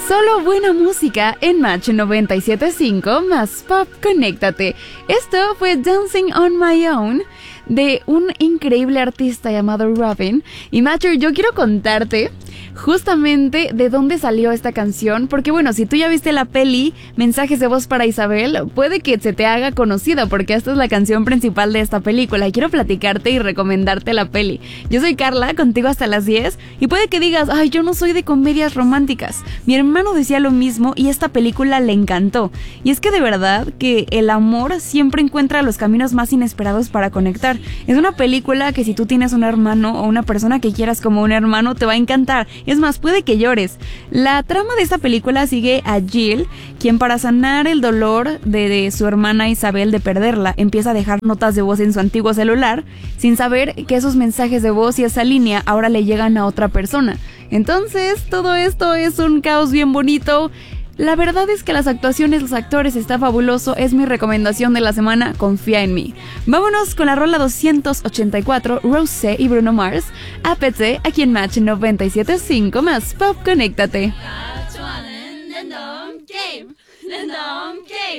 Solo buena música en Match 97.5 más Pop Conéctate. Esto fue Dancing on My Own de un increíble artista llamado Robin. Y Matcher, yo quiero contarte justamente de dónde salió esta canción, porque bueno, si tú ya viste la peli Mensajes de voz para Isabel, puede que se te haga conocida porque esta es la canción principal de esta película y quiero platicarte y recomendarte la peli. Yo soy Carla, contigo hasta las 10, y puede que digas, ay, yo no soy de comedias románticas. Mi hermano decía lo mismo y esta película le encantó. Y es que de verdad que el amor siempre encuentra los caminos más inesperados para conectar. Es una película que si tú tienes un hermano o una persona que quieras como un hermano, te va a encantar. Es más, puede que llores. La trama de esta película sigue a Jill, quien para sanar el dolor de su hermana Isabel de perderla, empieza a dejar notas de voz en su antiguo celular, sin saber que esos mensajes de voz y esa línea ahora le llegan a otra persona. Entonces, todo esto es un caos bien bonito. La verdad es que las actuaciones, los actores, está fabuloso. Es mi recomendación de la semana, confía en mí. Vámonos con la rola 284, Rosé y Bruno Mars, APT, aquí en Match 97.5 más Pop Conéctate.